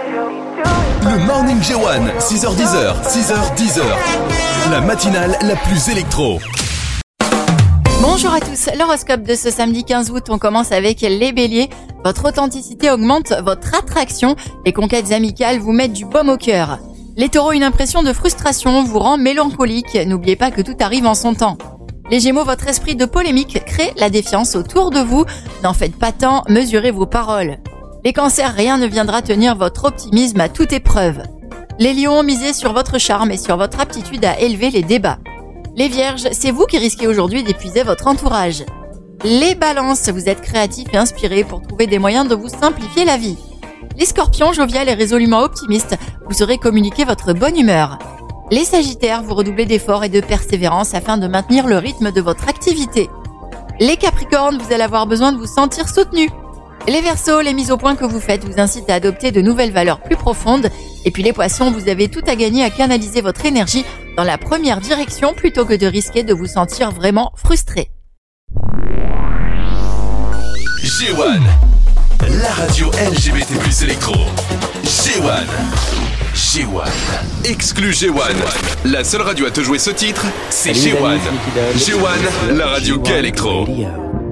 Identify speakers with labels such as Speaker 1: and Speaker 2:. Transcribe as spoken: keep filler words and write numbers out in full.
Speaker 1: Le Morning G un, six heures dix, six heures dix. La matinale la plus électro.
Speaker 2: Bonjour à tous, l'horoscope de ce samedi quinze août, on commence avec les béliers. Votre authenticité augmente votre attraction, les conquêtes amicales vous mettent du baume au cœur. Les taureaux, une impression de frustration vous rend mélancolique, n'oubliez pas que tout arrive en son temps. Les gémeaux, votre esprit de polémique crée la défiance autour de vous, n'en faites pas tant, mesurez vos paroles. Les cancers, rien ne viendra tenir votre optimisme à toute épreuve. Les lions, misez sur votre charme et sur votre aptitude à élever les débats. Les vierges, c'est vous qui risquez aujourd'hui d'épuiser votre entourage. Les balances, vous êtes créatifs et inspirés pour trouver des moyens de vous simplifier la vie. Les scorpions, jovial et résolument optimistes, vous saurez communiquer votre bonne humeur. Les sagittaires, vous redoublez d'efforts et de persévérance afin de maintenir le rythme de votre activité. Les capricornes, vous allez avoir besoin de vous sentir soutenus. Les verseaux, les mises au point que vous faites vous incitent à adopter de nouvelles valeurs plus profondes. Et puis les poissons, vous avez tout à gagner à canaliser votre énergie dans la première direction plutôt que de risquer de vous sentir vraiment frustré.
Speaker 1: G un, la radio L G B T plus électro. G un. G un. Exclu G un. La seule radio à te jouer ce titre, c'est G un. G un, la radio gay électro.